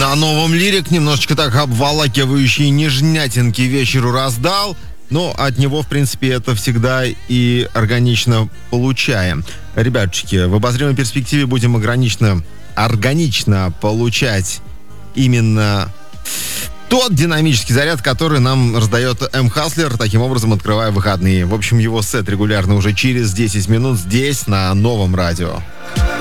На новом лирик немножечко так обволакивающие нежнятинки вечеру раздал. Но от него, в принципе, это всегда и органично получаем. Ребятушки, в обозримой перспективе будем органично получать именно тот динамический заряд, который нам раздает М-Хаслер, таким образом открывая выходные. В общем, его сет регулярно уже через 10 минут здесь, на новом радио.